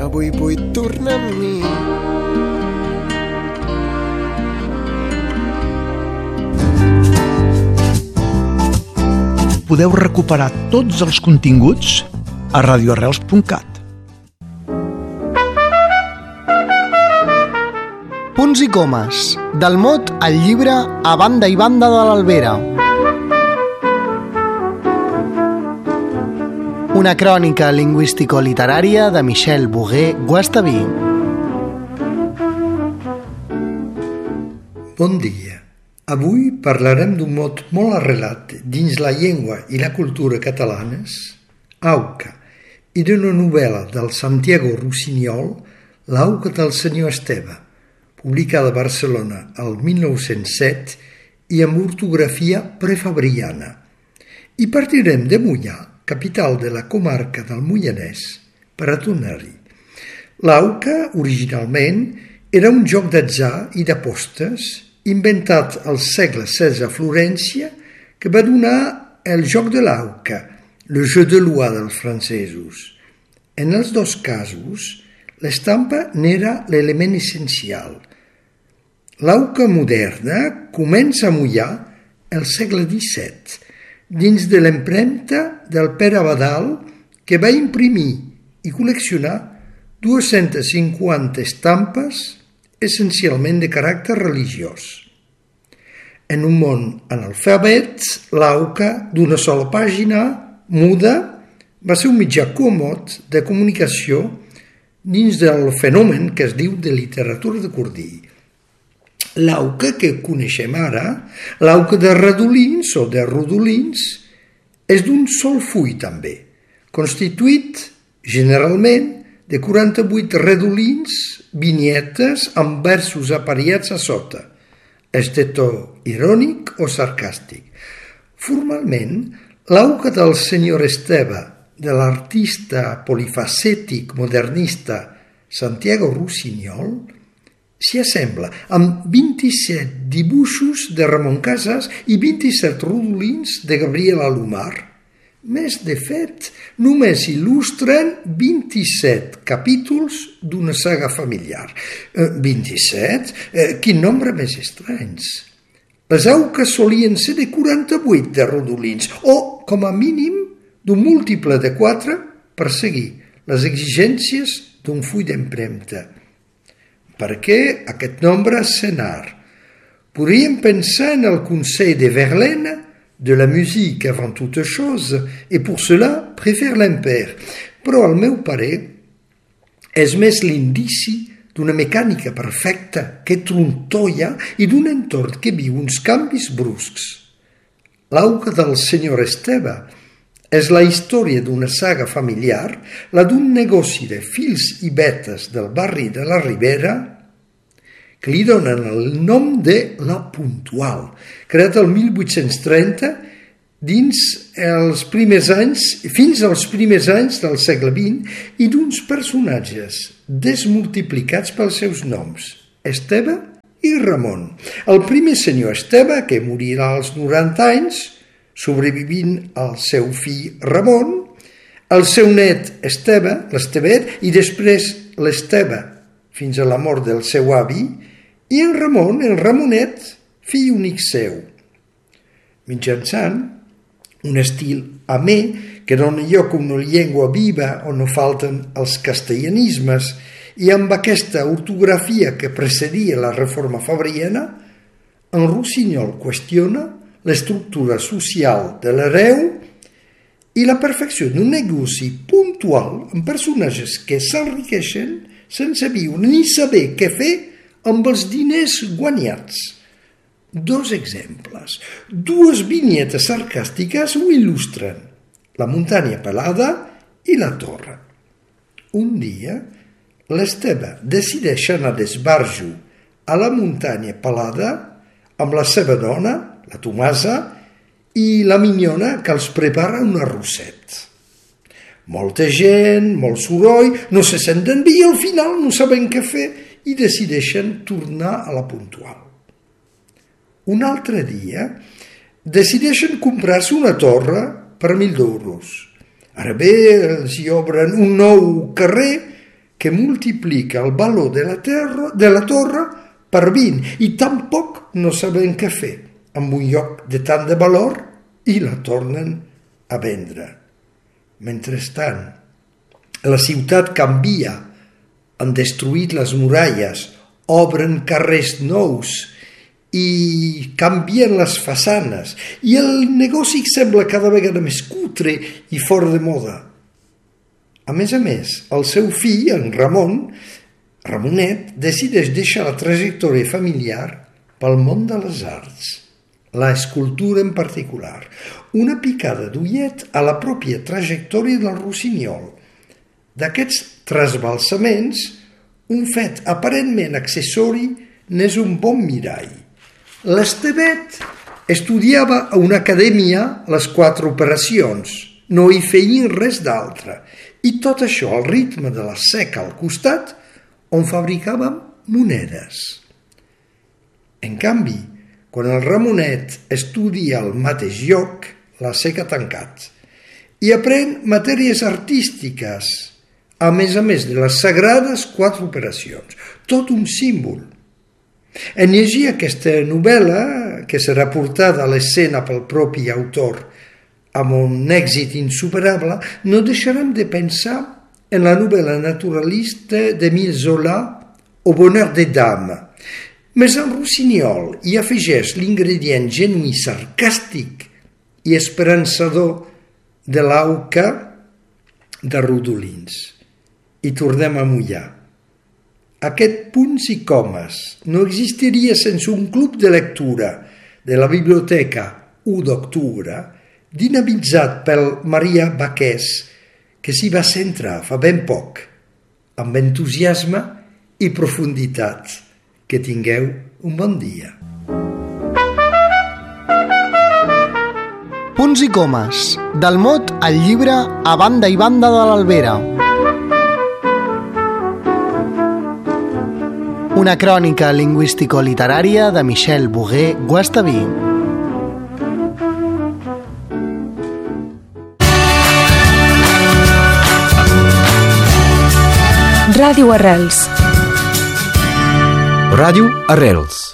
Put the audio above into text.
avui vull tornar amb mi. Podeu recuperar tots els continguts a radioarrels.cat. Punts i comes, del mot al llibre A banda i banda de l'Albera. Una crònica lingüístico-literària de Michel Bogué-Guastaví. Bon dia. Avui parlarem d'un mot molt arrelat dins la llengua i la cultura catalanes, auca, i d'una novel·la del Santiago Rossinyol, L'auca del senyor Esteve, publicada a Barcelona el 1907 i amb ortografia prefabriana. I partirem de Moià, capital de la comarca del Moianès, per a tornar-hi. L'auca, originalment, era un joc d'atzar i d'apostes inventat al segle XVI a Florència, que va donar el joc de l'auca, le jeu de loi dels francesos. En els dos casos, l'estampa n'era l'element essencial. L'auca moderna comença a Moià el segle XVII, dins de l'empremta del Pere Abadal, que va imprimir i col·leccionar 250 estampes essencialment de caràcter religiós. En un món analfabet, l'auca, d'una sola pàgina, muda, va ser un mitjà còmode de comunicació dins del fenomen que es diu de literatura de cordill. L'auca que coneixem ara, l'auca de redolins o de rodolins, és d'un sol full també, constituït generalment de 48 redolins, vinyetes amb versos apariats a sota, és de to irònic o sarcàstic. Formalment, l'auca del senyor Esteve, de l'artista polifacètic modernista Santiago Rossinyol, s'hi assembla amb 27 dibuixos de Ramon Casas i 27 rodolins de Gabriel Alomar. Més, de fet, només il·lustren 27 capítols d'una saga familiar. 27? Quin nombre més estranys! Les auques solien ser de 48 de rodolins, o, com a mínim, d'un múltiple de 4 per seguir les exigències d'un full d'empremta. Per què aquest nombre senar? Podríem pensar en el consell de Verlaine de la musique avant toute chose, et pour cela préfère l'impair. Però, al meu parer, és més l'indici d'una mecànica perfecta que trontolla i d'un entorn que viu uns canvis bruscs. L'auca del senyor Esteve és la història d'una saga familiar, la d'un negoci de fils i vetes del barri de la Ribera, que li donen el nom de La Puntual, creat el 1830 fins als primers anys del segle XX i d'uns personatges desmultiplicats pels seus noms, Esteve i Ramon. El primer senyor Esteve, que morirà als 90 anys, sobrevivint al seu fill Ramon, el seu net Esteve, l'Estevet, i després l'Esteve, fins a la mort del seu avi, i en Ramon, el Ramonet, fill únic seu. Mitjançant un estil amè que dona lloc a una llengua viva on no falten els castellanismes i amb aquesta ortografia que precedia la reforma fabriana, en Rossinyol qüestiona l'estructura social de l'hereu i la perfecció d'un negoci puntual amb personatges que s'enriqueixen sense viure ni saber què fer amb els diners guanyats. Dos exemples. Dues vinyetes sarcàstiques ho il·lustren: la muntanya pelada i la torre. Un dia, l'Esteve decideix anar d'esbarjo a la muntanya pelada amb la seva dona, la Tomasa, i la minyona, que els prepara un arrosset. Molta gent, molt soroll, no se senten bé i al final no saben què fer i decideixen tornar a la Puntual. Un altre dia decideixen comprar-se una torre per 1.000 euros. Ara bé, els hi obren un nou carrer que multiplica el valor de la torre per 20 i tampoc no saben què fer amb un lloc de tant de valor i la tornen a vendre. Mentrestant, la ciutat canvia, han destruït les muralles, obren carrers nous i canvien les façanes i el negoci sembla cada vegada més cutre i fora de moda. A més, el seu fill, en Ramonet, decideix deixar la trajectòria familiar pel món de les arts, la escultura en particular, una picada d'ullet a la pròpia trajectòria del Rossinyol. D'aquests trasbalsaments, un fet aparentment accessori n'és un bon mirall. L'Estevet estudiava a una acadèmia les 4 operacions, no hi feien res d'altre, i tot això al ritme de la seca al costat, on fabricàvem monedes. En canvi, quan el Ramonet estudia al mateix lloc, la seca ha tancat, i aprèn matèries artístiques, a més de les sagrades 4 operacions, tot un símbol. En llegir aquesta novel·la, que serà portada a l'escena pel propi autor amb un èxit insuperable, no deixarem de pensar en la novel·la naturalista d'Émile Zola, Au bonheur des dames. Més en Rossinyol hi afegeix l'ingredient genuí sarcàstic i esperançador de l'auca de Rodolins. I tornem a mullar. Aquest punts i comes no existiria sense un club de lectura de la Biblioteca 1 d'octubre, dinamitzat pel Maria Baquès, que s'hi va centrar fa ben poc, amb entusiasme i profunditat. Que tingueu un bon dia. Punts i comes, del mot al llibre A banda i banda de l'Albera. Una crònica lingüístico-literària de Michel Bogué-Guastaví. Ràdio Arrels. Ràdio Arrels.